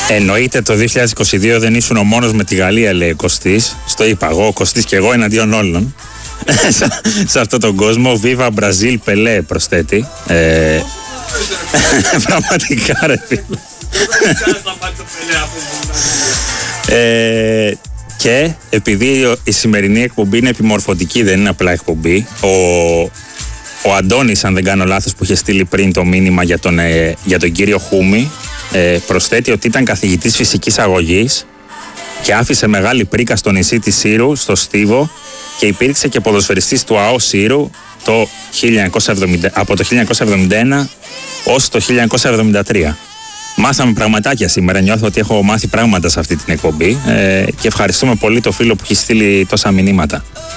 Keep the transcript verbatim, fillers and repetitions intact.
Εννοείται το δύο χιλιάδες είκοσι δύο δεν ήσουν ο μόνος με τη Γαλλία, λέει ο Κωστής. Στο είπα εγώ, ο Κωστής και εγώ εναντίον όλων. Σε αυτόν τον κόσμο. Viva Brazil, Pelé προσθέτει. Ε, πραγματικά ρε φίλε. ε, και επειδή η σημερινή εκπομπή είναι επιμορφωτική, δεν είναι απλά εκπομπή, ο, ο Αντώνης, αν δεν κάνω λάθος, που είχε στείλει πριν το μήνυμα για τον, ε, για τον κύριο Χούμη, ε, προσθέτει ότι ήταν καθηγητής φυσικής αγωγής και άφησε μεγάλη πρίκα στο νησί της Σύρου, στο Στίβο, και υπήρξε και ποδοσφαιριστής του ΑΟ Σύρου το χίλια εννιακόσια εβδομήντα, από το χίλια εννιακόσια εβδομήντα ένα ως το χίλια εννιακόσια εβδομήντα τρία. Μάθαμε πραγματάκια σήμερα, νιώθω ότι έχω μάθει πράγματα σε αυτή την εκπομπή ε, και ευχαριστούμε πολύ το φίλο που έχει στείλει τόσα μηνύματα.